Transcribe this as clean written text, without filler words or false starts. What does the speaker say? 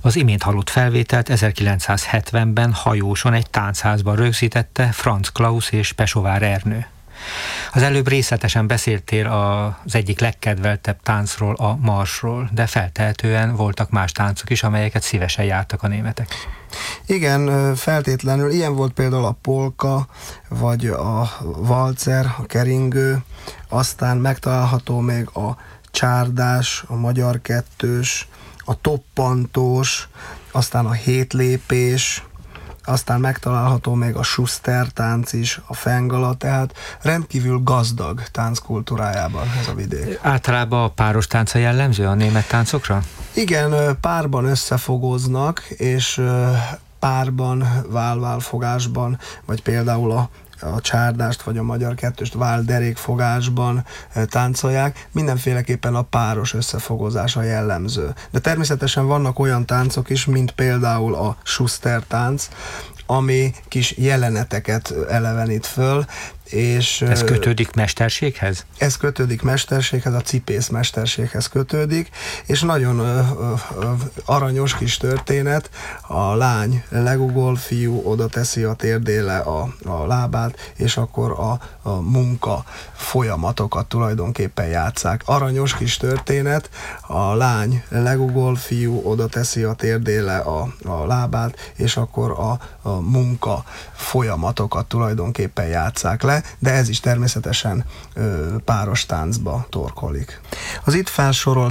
Az imént hallott felvételt 1970-ben hajóson egy táncházban rögzítette Franz Klaus és Pesovár Ernő. Az előbb részletesen beszéltél az egyik legkedveltebb táncról, a marsról, de feltehetően voltak más táncok is, amelyeket szívesen jártak a németek. Igen, feltétlenül. Ilyen volt például a polka, vagy a valcer, a keringő, aztán megtalálható még a csárdás, a magyar kettős, a toppantós, aztán a hétlépés, aztán megtalálható még a Schuster tánc is, a fengala, tehát rendkívül gazdag tánckultúrájában ez a vidék. Általában a páros tánca jellemző a német táncokra? Igen, párban összefogóznak, és párban, váll-vállfogásban, vagy például a csárdást, vagy a magyar kettőst váll-derékfogásban táncolják, mindenféleképpen a páros összefogózás a jellemző. De természetesen vannak olyan táncok is, mint például a Schuster tánc, ami kis jeleneteket elevenít föl, és ez kötődik mesterséghez? Ez kötődik mesterséghez, a cipész mesterséghez kötődik, és nagyon aranyos kis történet, a lány legugol, fiú oda teszi a térdére a lábát, és akkor a munka folyamatokat tulajdonképpen játsszák. Aranyos kis történet, a lány legugol, fiú oda teszi a térdére a lábát, és akkor a munka folyamatokat tulajdonképpen játsszák le, de ez is természetesen páros táncba torkollik. Az itt felsorolt